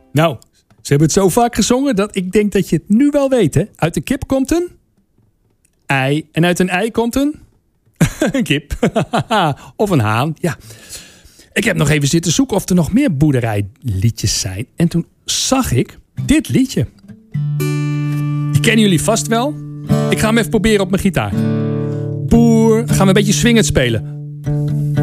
Nou, ze hebben het zo vaak gezongen dat ik denk dat je het nu wel weet, hè? Uit een kip komt een ei. En uit een ei komt een kip. Of een haan, ja. Ik heb nog even zitten zoeken of er nog meer boerderijliedjes zijn. En toen zag ik dit liedje. Die kennen jullie vast wel. Ik ga hem even proberen op mijn gitaar. Boer, gaan we een beetje swingend spelen.